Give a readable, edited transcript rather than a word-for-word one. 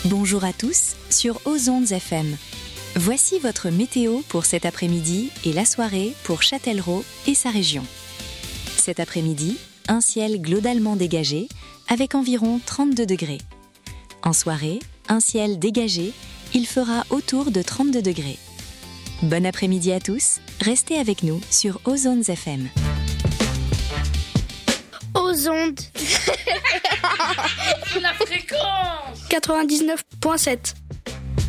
Bonjour à tous sur Ozondes FM. Voici votre météo pour cet après-midi et la soirée pour Châtellerault et sa région. Cet après-midi, un ciel globalement dégagé avec environ 32 degrés. En soirée, un ciel dégagé, il fera autour de 32 degrés. Bon après-midi à tous, restez avec nous sur Ozondes FM. Ozondes La fréquence 99.7.